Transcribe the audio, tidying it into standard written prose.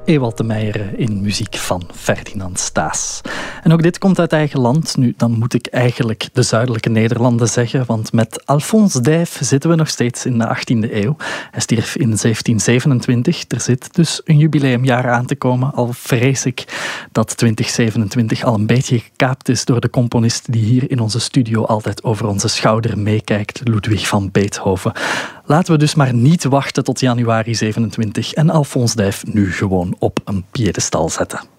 Ewald de Meijer in muziek van Ferdinand Staes. En ook dit komt uit eigen land. Nu, dan moet ik eigenlijk de zuidelijke Nederlanden zeggen, want met Alphonse Dijff zitten we nog steeds in de 18e eeuw. Hij stierf in 1727. Er zit dus een jubileumjaar aan te komen, al vrees ik dat 2027 al een beetje gekaapt is door de componist die hier in onze studio altijd over onze schouder meekijkt, Ludwig van Beethoven. Laten we dus maar niet wachten tot januari 27 en Alphonse Dijff nu gewoon op een piedestal zetten.